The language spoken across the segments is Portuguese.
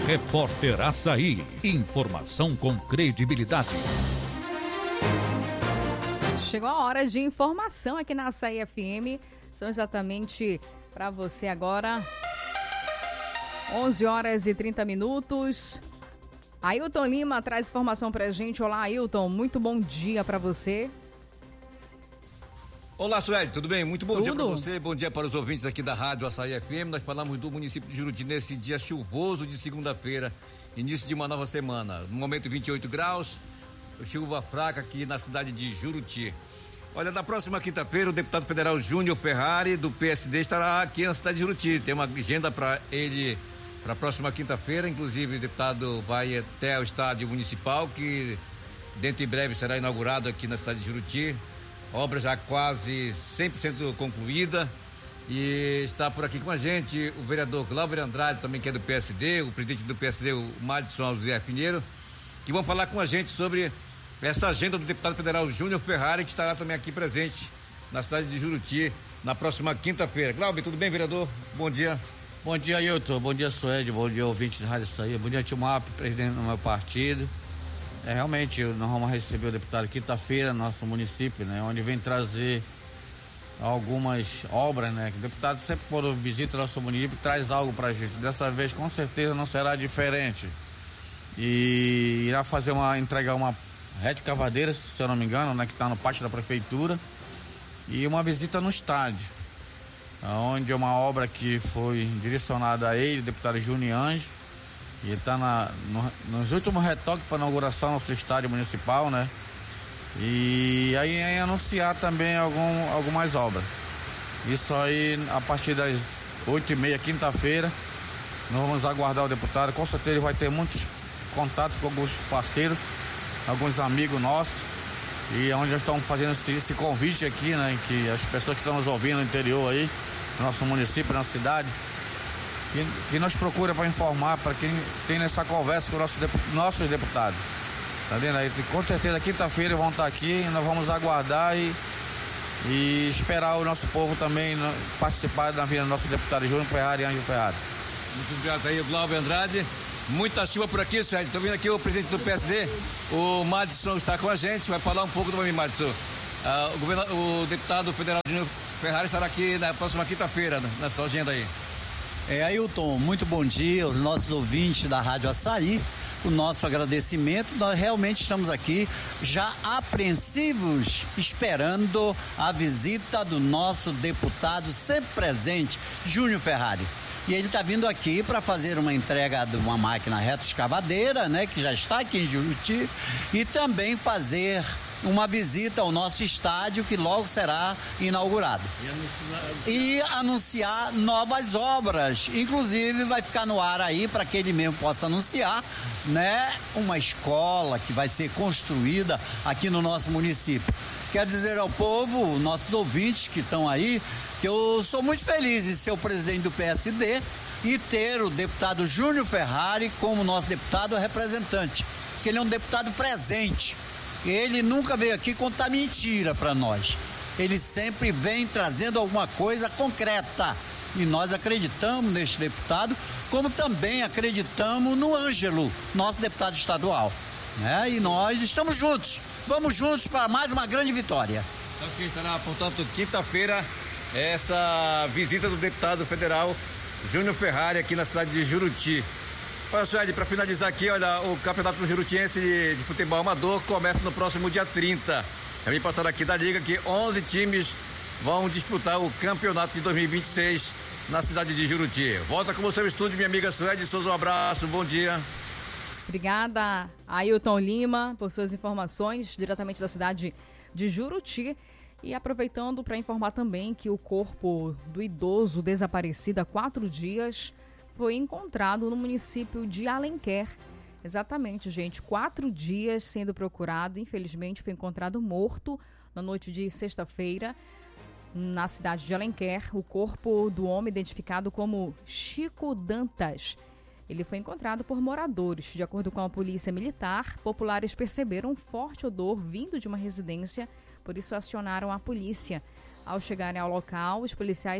Repórter Assaí. Informação com credibilidade. Chegou a hora de informação aqui na Assaí FM. São exatamente para você agora 11 horas e 30 minutos. Ailton Lima traz informação pra gente. Olá, Ailton, muito bom dia para você. Olá, Sueli, tudo bem? Muito bom dia para você, bom dia para os ouvintes aqui da Rádio Assaí FM. Nós falamos do município de Juruti nesse dia chuvoso de segunda-feira, início de uma nova semana. No momento 28 graus, chuva fraca aqui na cidade de Juruti. Olha, na próxima quinta-feira, o deputado federal Júnior Ferrari, do PSD, estará aqui na cidade de Juruti. Tem uma agenda para ele para a próxima quinta-feira. Inclusive, o deputado vai até o estádio municipal, que dentro em breve será inaugurado aqui na cidade de Juruti. Obra já quase 100% concluída. E está por aqui com a gente o vereador Glauber Andrade, também que é do PSD, o presidente do PSD, o Madison José Pinheiro, que vão falar com a gente sobre essa agenda do deputado federal Júnior Ferrari, que estará também aqui presente na cidade de Juruti na próxima quinta-feira. Glauber, tudo bem, vereador? Bom dia. Bom dia, Ailton. Bom dia, Suede. Bom dia, ouvinte da Rádio Assaí. Bom dia, Timap, presidente do meu partido. Realmente, nós vamos receber o deputado quinta-feira no nosso município, né? Onde vem trazer algumas obras, né? O deputado sempre, quando visita nosso município, traz algo pra gente. Dessa vez, com certeza, não será diferente. E irá entregar uma rede cavadeira, se eu não me engano, né? Que está no pátio da prefeitura. E uma visita no estádio, onde é uma obra que foi direcionada a ele, o deputado Júnior Anjo, e está nos últimos retoques para a inauguração do nosso estádio municipal, né? E aí anunciar também algumas obras. Isso aí a partir das 8h30, quinta-feira, nós vamos aguardar o deputado. Com certeza ele vai ter muitos contatos com alguns parceiros, alguns amigos nossos, e onde nós estamos fazendo esse convite aqui, né? Que as pessoas que estão nos ouvindo no interior aí, no nosso município, na cidade, que nos procura para informar, para quem tem nessa conversa com nossos deputados. Tá vendo aí? Com certeza quinta-feira vão estar aqui, nós vamos aguardar e esperar o nosso povo também participar da vida do nosso deputado Júnior Ferrari e Ângelo Ferrari. Muito obrigado aí, o Glauber Andrade. Muita chuva por aqui, Sérgio. Estou vendo aqui o presidente do PSD, o Madison, está com a gente, vai falar um pouco do Madison. O deputado federal Júnior Ferrari estará aqui na próxima quinta-feira, nessa agenda aí. Ailton, muito bom dia aos nossos ouvintes da Rádio Assaí. O nosso agradecimento, nós realmente estamos aqui já apreensivos, esperando a visita do nosso deputado sempre presente, Júnior Ferrari. E ele está vindo aqui para fazer uma entrega de uma máquina retroescavadeira, né, que já está aqui em Juruti, e também fazer uma visita ao nosso estádio, que logo será inaugurado. E anunciar novas obras. Inclusive vai ficar no ar aí para que ele mesmo possa anunciar, né, uma escola que vai ser construída aqui no nosso município. Quero dizer ao povo, nossos ouvintes que estão aí, que eu sou muito feliz em ser o presidente do PSD e ter o deputado Júnior Ferrari como nosso deputado representante, que ele é um deputado presente. Ele nunca veio aqui contar mentira para nós. Ele sempre vem trazendo alguma coisa concreta. E nós acreditamos neste deputado, como também acreditamos no Ângelo, nosso deputado estadual. Né? E nós estamos juntos. Vamos juntos para mais uma grande vitória. Então, aqui estará, portanto, quinta-feira, essa visita do deputado federal Júnior Ferrari aqui na cidade de Juruti. Olha, Suede, para finalizar aqui, olha, o campeonato jurutiense de futebol amador começa no próximo dia 30. Também passaram aqui da liga que 11 times vão disputar o campeonato de 2026 na cidade de Juruti. Volta com você ao estúdio, minha amiga Suede Souza, um abraço, bom dia. Obrigada, Ailton Lima, por suas informações diretamente da cidade de Juruti. E aproveitando para informar também que o corpo do idoso desaparecido há 4 dias foi encontrado no município de Alenquer. Exatamente, gente, 4 dias sendo procurado. Infelizmente foi encontrado morto na noite de sexta-feira na cidade de Alenquer. O corpo do homem identificado como Chico Dantas. Ele foi encontrado por moradores. De acordo com a polícia militar, populares perceberam um forte odor vindo de uma residência, por isso acionaram a polícia. Ao chegarem ao local, os policiais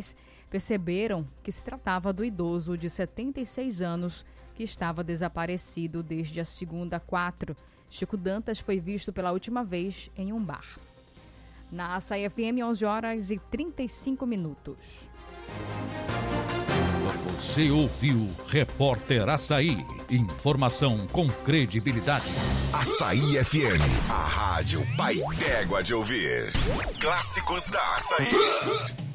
perceberam que se tratava do idoso de 76 anos que estava desaparecido desde a segunda 4. Chico Dantas foi visto pela última vez em um bar. Na Açaí FM, 11h35. Você ouviu Repórter Açaí. Informação com credibilidade. Açaí FM, a rádio pai d'égua de ouvir. Clássicos da Açaí.